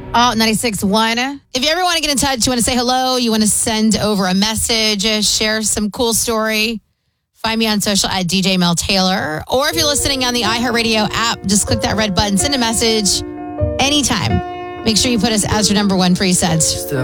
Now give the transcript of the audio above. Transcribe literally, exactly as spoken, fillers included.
Oh, ninety-six point one. If you ever want to get in touch, you want to say hello, you want to send over a message, uh, share some cool story, find me on social at D J Mel Taylor. Or if you're listening on the iHeartRadio app, just click that red button, send a message anytime. Make sure you put us as your number one preset.